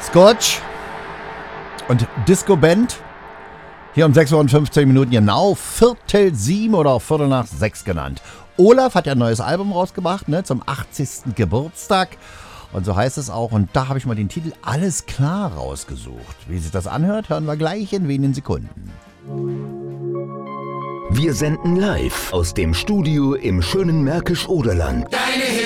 Scotch und Disco Band. Hier um 6:15 Uhr, genau, 6:45 oder auch 6:15 genannt. Olaf hat ja ein neues Album rausgebracht, ne, zum 80. Geburtstag. Und so heißt es auch. Und da habe ich mal den Titel Alles klar rausgesucht. Wie sich das anhört, hören wir gleich in wenigen Sekunden. Wir senden live aus dem Studio im schönen Märkisch-Oderland.